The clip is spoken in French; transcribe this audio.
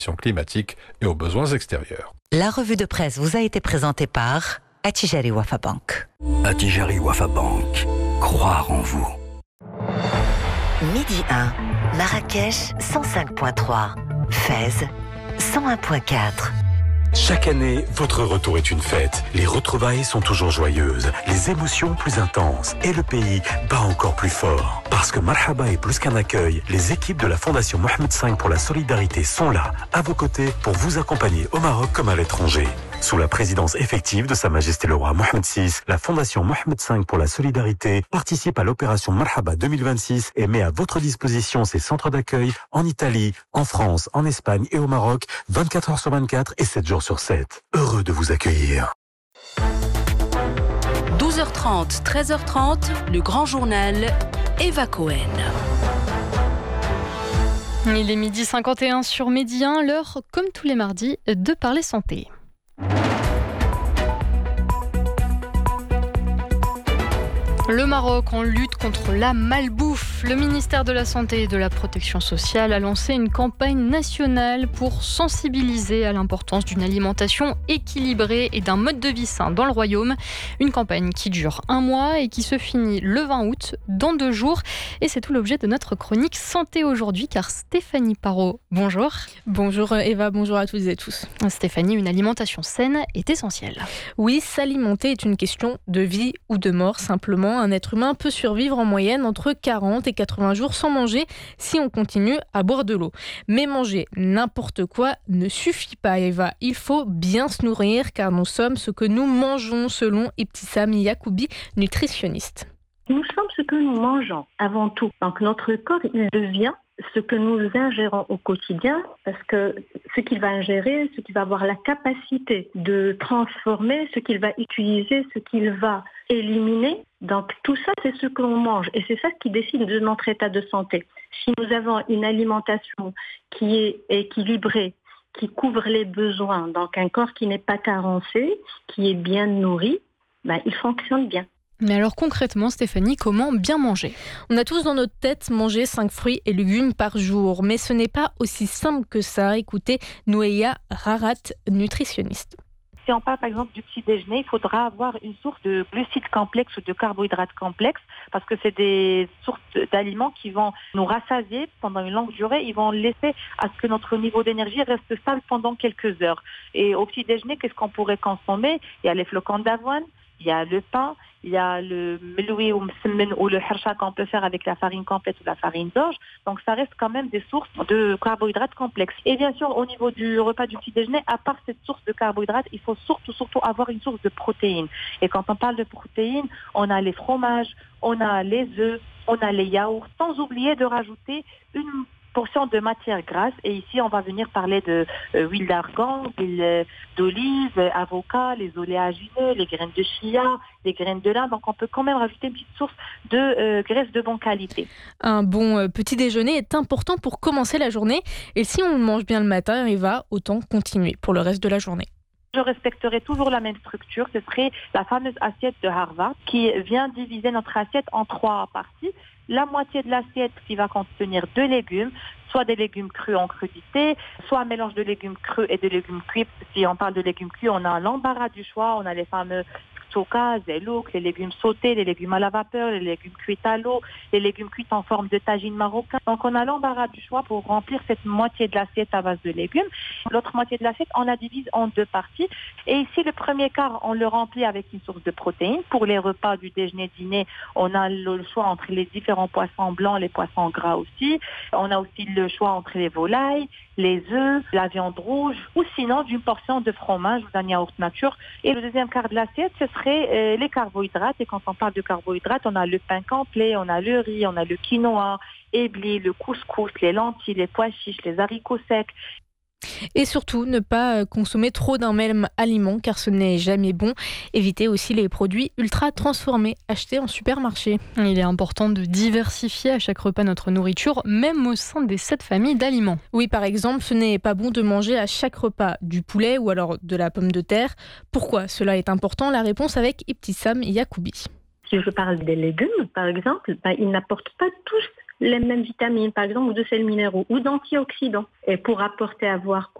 climatique et aux besoins extérieurs. La revue de presse vous a été présentée par Attijari Wafa Bank. Attijari Wafa Bank. Croire en vous. Midi 1, Marrakech 105.3, Fès 101.4. Chaque année, votre retour est une fête. Les retrouvailles sont toujours joyeuses, les émotions plus intenses et le pays bat encore plus fort. Parce que Marhaba est plus qu'un accueil, les équipes de la Fondation Mohamed V pour la solidarité sont là, à vos côtés, pour vous accompagner au Maroc comme à l'étranger. Sous la présidence effective de Sa Majesté le Roi Mohamed VI, la Fondation Mohamed V pour la solidarité participe à l'opération Marhaba 2026 et met à votre disposition ses centres d'accueil en Italie, en France, en Espagne et au Maroc, 24 heures sur 24 et 7 jours sur 7. Heureux de vous accueillir. 12h30, 13h30, le grand journal, Eva Cohen. Il est 12h51 sur Midi 1, l'heure, comme tous les mardis, de parler santé. Le Maroc en lutte contre la malbouffe. Le ministère de la Santé et de la Protection sociale a lancé une campagne nationale pour sensibiliser à l'importance d'une alimentation équilibrée et d'un mode de vie sain dans le royaume. Une campagne qui dure 1 mois et qui se finit le 20 août, dans 2 jours. Et c'est tout l'objet de notre chronique Santé aujourd'hui, car Stéphanie Parot, bonjour. Bonjour Eva, bonjour à toutes et tous. Stéphanie, une alimentation saine est essentielle. Oui, s'alimenter est une question de vie ou de mort, simplement. Un être humain peut survivre en moyenne entre 40 et 80 jours sans manger si on continue à boire de l'eau. Mais manger n'importe quoi ne suffit pas, Eva. Il faut bien se nourrir car nous sommes ce que nous mangeons, selon Ibtissam Yacoubi, nutritionniste. Nous sommes ce que nous mangeons avant tout. Donc notre corps, il devient ce que nous ingérons au quotidien, parce que ce qu'il va ingérer, ce qu'il va avoir la capacité de transformer, ce qu'il va utiliser, ce qu'il va éliminer. Donc tout ça, c'est ce que l'on mange et c'est ça qui décide de notre état de santé. Si nous avons une alimentation qui est équilibrée, qui couvre les besoins, donc un corps qui n'est pas carencé, qui est bien nourri, il fonctionne bien. Mais alors concrètement, Stéphanie, comment bien manger ? On a tous dans notre tête manger 5 fruits et légumes par jour, mais ce n'est pas aussi simple que ça. Écoutez, Noueya Rarat, nutritionniste. Si on parle par exemple du petit déjeuner, il faudra avoir une source de glucides complexes ou de carbohydrates complexes parce que c'est des sources d'aliments qui vont nous rassasier pendant une longue durée. Ils vont laisser à ce que notre niveau d'énergie reste stable pendant quelques heures. Et au petit déjeuner, qu'est-ce qu'on pourrait consommer ? Il y a les flocons d'avoine, il y a le pain, il y a le meloui ou msemen ou le harsha qu'on peut faire avec la farine complète ou la farine d'orge. Donc ça reste quand même des sources de carbohydrates complexes. Et bien sûr, au niveau du repas du petit déjeuner, à part cette source de carbohydrates, il faut surtout avoir une source de protéines. Et quand on parle de protéines, on a les fromages, on a les œufs, on a les yaourts, sans oublier de rajouter une portion de matière grasse. Et ici, on va venir parler de huile d'argan, huile d'olive, avocat, les oléagineux, les graines de chia, les graines de lin. Donc, on peut quand même rajouter une petite source de graisse de bonne qualité. Un bon petit déjeuner est important pour commencer la journée. Et si on le mange bien le matin, Eva, autant continuer pour le reste de la journée. Je respecterai toujours la même structure. Ce serait la fameuse assiette de Harvard qui vient diviser notre assiette en 3 parties. La moitié de l'assiette qui va contenir 2 légumes, soit des légumes crus en crudité, soit un mélange de légumes crus et de légumes cuits. Si on parle de légumes cuits, on a l'embarras du choix, on a les fameux soka, zelouk, les légumes sautés, les légumes à la vapeur, les légumes cuits à l'eau, les légumes cuits en forme de tagine marocain. Donc on a l'embarras du choix pour remplir cette moitié de l'assiette à base de légumes. L'autre moitié de l'assiette, on la divise en 2 parties. Et ici, le premier quart, on le remplit avec une source de protéines. Pour les repas du déjeuner-dîner, on a le choix entre les différents poissons blancs, les poissons gras aussi. On a aussi le choix entre les volailles, les œufs, la viande rouge, ou sinon d'une portion de fromage ou d'un yaourt nature. Et le deuxième quart de l'assiette, ce serait les carbohydrates. Et quand on parle de carbohydrates, on a le pain complet, on a le riz, on a le quinoa, ébli, le couscous, les lentilles, les pois chiches, les haricots secs. Et surtout, ne pas consommer trop d'un même aliment car ce n'est jamais bon. Évitez aussi les produits ultra transformés achetés en supermarché. Il est important de diversifier à chaque repas notre nourriture, même au sein des 7 familles d'aliments. Oui, par exemple, ce n'est pas bon de manger à chaque repas du poulet ou alors de la pomme de terre. Pourquoi cela est important ? La réponse avec Ibtissam Yacoubi. Si je parle des légumes, par exemple, ils n'apportent pas tous les mêmes vitamines, par exemple, ou de sels minéraux, ou d'antioxydants, et pour apporter à voir